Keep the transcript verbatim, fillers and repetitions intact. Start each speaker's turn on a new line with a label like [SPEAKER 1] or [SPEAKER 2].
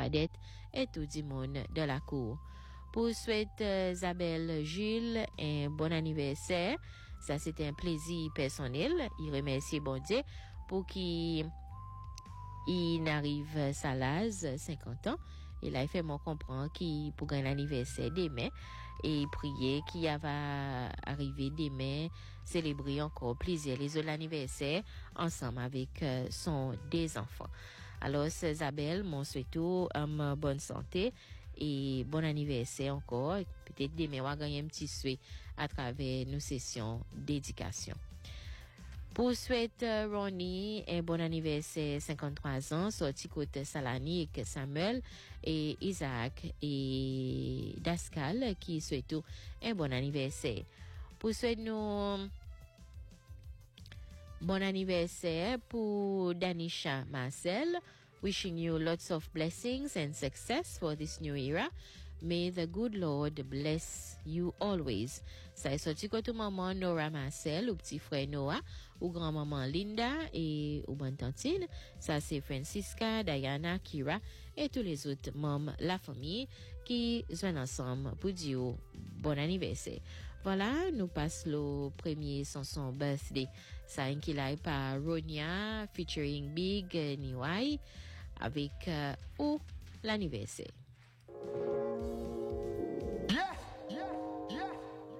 [SPEAKER 1] Bernadette et tout le monde de la cour. Pour souhaiter Isabelle Jules un bon anniversaire. Ça, c'était un plaisir personnel. Il remercie bon Dieu pour qu'il il arrive Salaz, cinquante ans. Et là, il fait mon comprendre qu'il pour un anniversaire demain. Et prier qu'il va arriver demain, célébrer encore plaisir les autres anniversaires ensemble avec euh, son des enfants. Alors, c'est Isabelle, mon souhaito, um, bonne santé. Et bon anniversaire encore. Peut-être demain, on va gagner un petit souhait à travers nos sessions d'éducation. Pour souhaiter Ronnie un bon anniversaire, cinquante-trois ans, sorti côté Salani avec Samuel et Isaac et Dascal qui souhaitent un bon anniversaire. Pour souhaiter nous bon anniversaire pour Danisha Marcel. Wishing you lots of blessings and success for this new era. May the good Lord bless you always. Ça est sorti côté maman Nora Marcel, ou petit frère Noah, ou grand-maman Linda et ou bonne tantine. Ça c'est Francisca, Diana, Kira et tous les autres membres la famille qui joignent ensemble pour dire bon anniversaire. Voilà, nous passons le premier chanson birthday. Ça inclus par Ronia featuring Big Niwai avec euh, ou l'anniversaire.